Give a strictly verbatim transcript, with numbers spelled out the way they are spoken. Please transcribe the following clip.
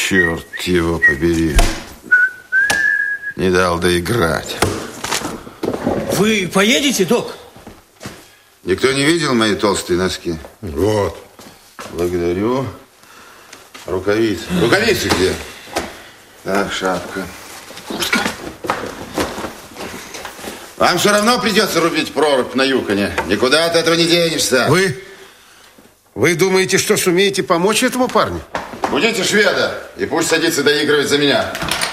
Черт его побери. Не дал доиграть. Вы поедете, док? Никто не видел мои толстые носки? Вот. Благодарю. Рукавицы. Рукавицы где? Так, шапка. Вам все равно придется рубить прорубь на Юконе. Никуда от этого не денешься. Вы? Вы думаете, что сумеете помочь этому парню? Будите шведа, и пусть садится доигрывать за меня.